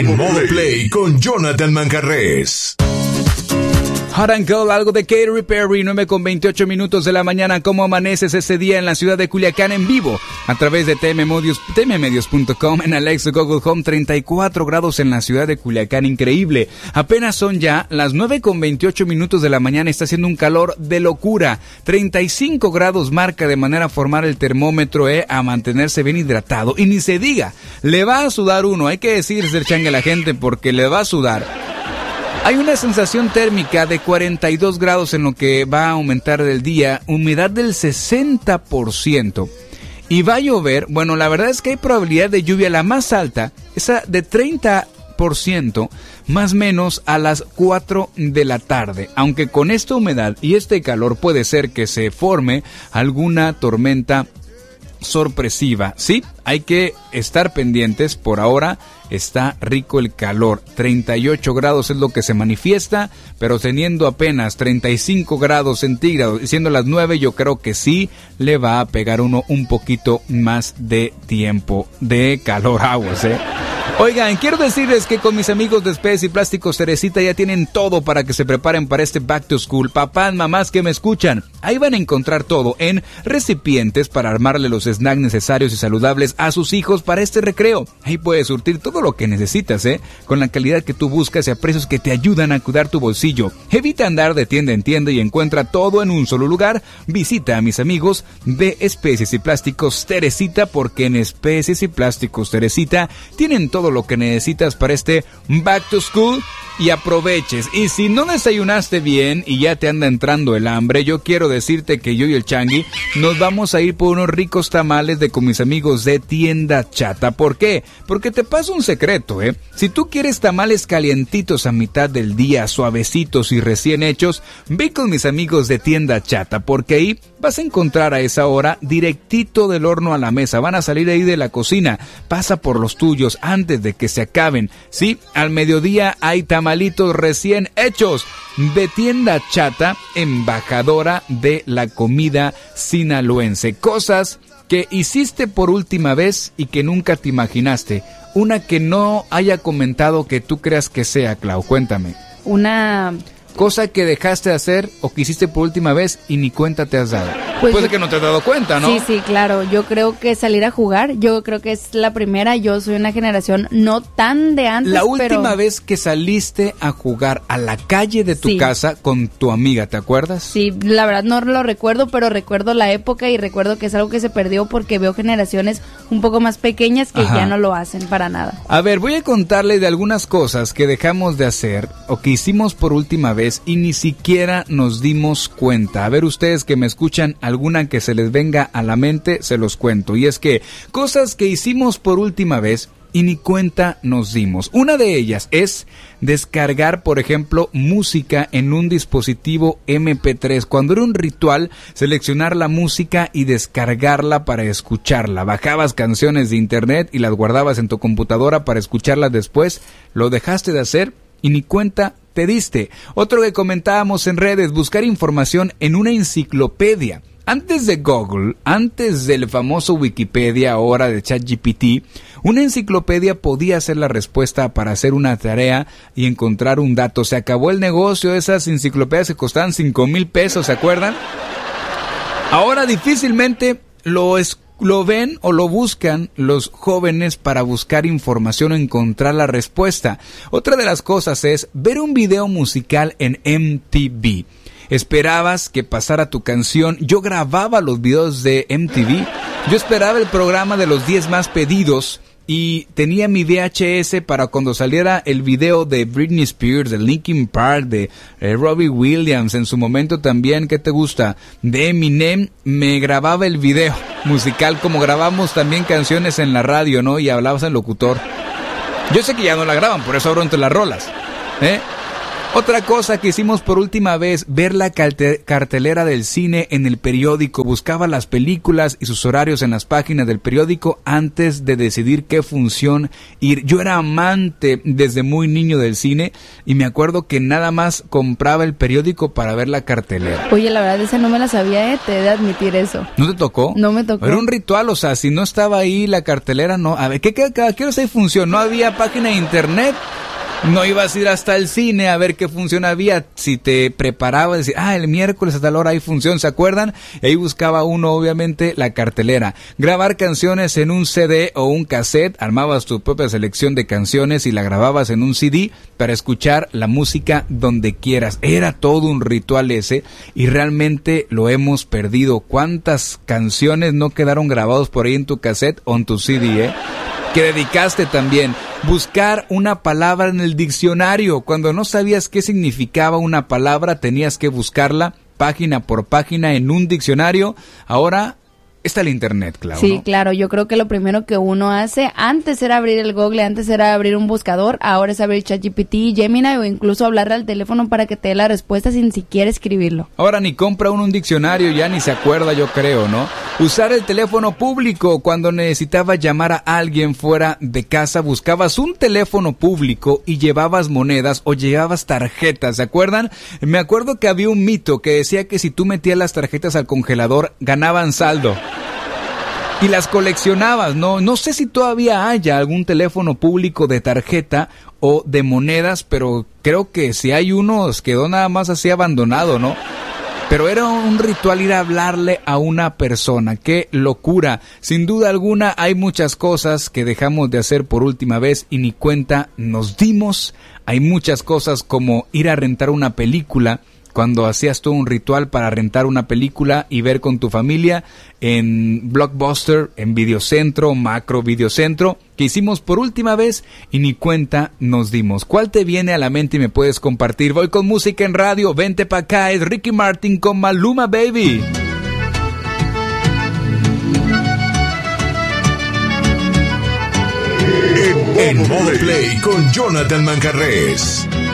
En modo play con Jonathan Manjarrés. Hot and Cold, algo de Katy Perry, 9:28 de la mañana. ¿Cómo amaneces ese día en la ciudad de Culiacán en vivo? A través de tmmedios.com, en Alexa, Google Home, 34 grados en la ciudad de Culiacán, increíble. Apenas son ya las 9:28 de la mañana, está haciendo un calor de locura. 35 grados marca de manera formal el termómetro, a mantenerse bien hidratado. Y ni se diga, le va a sudar uno, hay que decirse el changue a la gente porque le va a sudar. Hay una sensación térmica de 42 grados en lo que va a aumentar del día, humedad del 60%. Y va a llover, bueno, la verdad es que hay probabilidad de lluvia la más alta, esa de 30%, más o menos a las 4 de la tarde. Aunque con esta humedad y este calor puede ser que se forme alguna tormenta sorpresiva. Sí, hay que estar pendientes. Por ahora está rico el calor. 38 grados es lo que se manifiesta, pero teniendo apenas 35 grados centígrados y siendo las 9, yo creo que sí le va a pegar uno un poquito más de tiempo de calor aguas, Oigan, quiero decirles que con mis amigos de Especies y Plásticos Teresita ya tienen todo para que se preparen para este Back to School. Papás, mamás que me escuchan, ahí van a encontrar todo en recipientes para armarle los snacks necesarios y saludables a sus hijos para este recreo. Ahí puedes surtir todo lo que necesitas, con la calidad que tú buscas y a precios que te ayudan a cuidar tu bolsillo. Evita andar de tienda en tienda y encuentra todo en un solo lugar. Visita a mis amigos de Especies y Plásticos Teresita, porque en Especies y Plásticos Teresita tienen todo lo que necesitas para este Back to School y aproveches. Y si no desayunaste bien y ya te anda entrando el hambre, yo quiero decirte que yo y el Changui nos vamos a ir por unos ricos tamales de con mis amigos de Tienda Chata. ¿Por qué? Porque te paso un secreto, Si tú quieres tamales calientitos a mitad del día, suavecitos y recién hechos, ve con mis amigos de Tienda Chata, porque ahí vas a encontrar a esa hora directito del horno a la mesa. Van a salir ahí de la cocina. Pasa por los tuyos antes de que se acaben. Sí, al mediodía hay tamalitos recién hechos de Tienda Chata, embajadora de la comida sinaloense. Cosas que hiciste por última vez y que nunca te imaginaste. Una que no haya comentado que tú creas que sea, Clau, cuéntame. Una cosa que dejaste de hacer o que hiciste por última vez y ni cuenta te has dado. Pues puede que no te has dado cuenta, ¿no? Sí, claro. Yo creo que salir a jugar, yo creo que es la primera. Yo soy una generación no tan de antes, la última vez que saliste a jugar a la calle de tu casa con tu amiga, ¿te acuerdas? Sí, la verdad no lo recuerdo, pero recuerdo la época y recuerdo que es algo que se perdió porque veo generaciones un poco más pequeñas que ya no lo hacen para nada. A ver, voy a contarle de algunas cosas que dejamos de hacer o que hicimos por última vez y ni siquiera nos dimos cuenta. A ver, ustedes que me escuchan, alguna que se les venga a la mente, se los cuento. Y es que cosas que hicimos por última vez y ni cuenta nos dimos. Una de ellas es descargar, por ejemplo, música en un dispositivo MP3. Cuando era un ritual, seleccionar la música y descargarla para escucharla. Bajabas canciones de internet y las guardabas en tu computadora para escucharlas después. Lo dejaste de hacer y ni cuenta te diste. Otro que comentábamos en redes, buscar información en una enciclopedia. Antes de Google, antes del famoso Wikipedia, ahora de ChatGPT, una enciclopedia podía ser la respuesta para hacer una tarea y encontrar un dato. Se acabó el negocio de esas enciclopedias que costaban 5,000 pesos, ¿se acuerdan? Ahora difícilmente lo ven o lo buscan los jóvenes para buscar información o encontrar la respuesta. Otra de las cosas es ver un video musical en MTV. Esperabas que pasara tu canción. Yo grababa los videos de MTV. Yo esperaba el programa de los 10 más pedidos y tenía mi VHS para cuando saliera el video de Britney Spears, de Linkin Park, de Robbie Williams, en su momento también, ¿qué te gusta? De Eminem, me grababa el video musical, como grabamos también canciones en la radio, ¿no? Y hablabas al locutor. Yo sé que ya no la graban, por eso abro entre las rolas, Otra cosa que hicimos por última vez, ver la cartelera del cine en el periódico. Buscaba las películas y sus horarios en las páginas del periódico antes de decidir qué función ir. Yo era amante desde muy niño del cine y me acuerdo que nada más compraba el periódico para ver la cartelera. Oye, la verdad esa no me la sabía, te he de admitir eso. ¿No te tocó? No me tocó. Era un ritual, o sea, si no estaba ahí la cartelera, no. A ver, ¿qué hora hay función? No había página de internet. No ibas a ir hasta el cine a ver qué función había. Si te preparabas, decir, el miércoles a tal hora hay función, ¿se acuerdan? Y ahí buscaba uno, obviamente, la cartelera. Grabar canciones en un CD o un cassette, armabas tu propia selección de canciones y la grababas en un CD para escuchar la música donde quieras. Era todo un ritual ese y realmente lo hemos perdido. ¿Cuántas canciones no quedaron grabados por ahí en tu cassette o en tu CD, que dedicaste también? Buscar una palabra en el diccionario. Cuando no sabías qué significaba una palabra, tenías que buscarla página por página en un diccionario. Ahora está el internet, claro. Sí, ¿no? claro. Yo creo que lo primero que uno hace, antes era abrir el Google, antes era abrir un buscador, ahora es abrir ChatGPT, Gemini o incluso hablarle al teléfono para que te dé la respuesta sin siquiera escribirlo. Ahora ni compra uno un diccionario, ya ni se acuerda, yo creo, ¿no? Usar el teléfono público. Cuando necesitabas llamar a alguien fuera de casa, buscabas un teléfono público y llevabas monedas o llevabas tarjetas, ¿se acuerdan? Me acuerdo que había un mito que decía que si tú metías las tarjetas al congelador, ganaban saldo. Y las coleccionabas, ¿no? No sé si todavía haya algún teléfono público de tarjeta o de monedas, pero creo que si hay uno, quedó nada más así abandonado, ¿no? Pero era un ritual ir a hablarle a una persona. ¡Qué locura! Sin duda alguna hay muchas cosas que dejamos de hacer por última vez y ni cuenta nos dimos. Hay muchas cosas como ir a rentar una película. Cuando hacías todo un ritual para rentar una película y ver con tu familia en Blockbuster, en Videocentro, Macro Videocentro, que hicimos por última vez y ni cuenta nos dimos. ¿Cuál te viene a la mente y me puedes compartir? Voy con música en radio, vente pa' acá, es Ricky Martin con Maluma Baby. En modo play con Jonathan Manjarrés.